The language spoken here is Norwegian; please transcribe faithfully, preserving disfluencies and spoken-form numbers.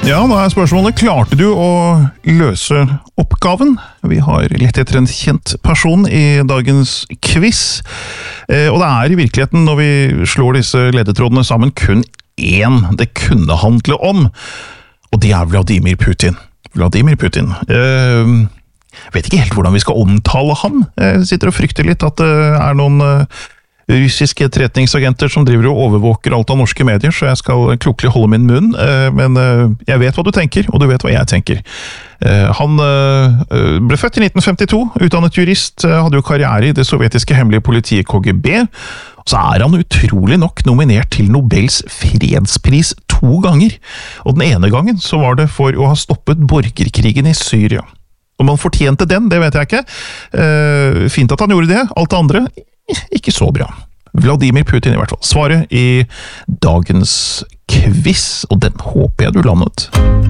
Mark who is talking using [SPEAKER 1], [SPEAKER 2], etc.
[SPEAKER 1] Ja, da er spørsmålet, klarte du å løse oppgaven? Vi har lett etter en kjent person i dagens quiz, eh, og det er i virkeligheten, når vi slår disse ledetrådene sammen, kun én det kunne handle om, og det er Vladimir Putin. Vladimir Putin. Eh, vet ikke helt hvordan vi skal omtale ham. Jeg sitter og frykter litt at det er noen eh, russiske etterretningsagenter som driver og overvåker alt av norske medier, så jeg skal klokkelig holde min munn, men jeg vet hva du tenker, og du vet hva jeg tenker. Han ble født i nitten femtito, utdannet jurist, hadde jo karriere i det sovjetiske hemmelige politiet K G B, og så er han utrolig nok nominert til Nobels fredspris to ganger, og den ene gangen så var det for å ha stoppet borgerkrigen i Syria. Om han fortjente den, det vet jeg ikke. Fint at han gjorde det, alt det andre ikke så bra. Vladimir Putin i hvert fall. Svaret i dagens quiz, og den håper jeg du landet.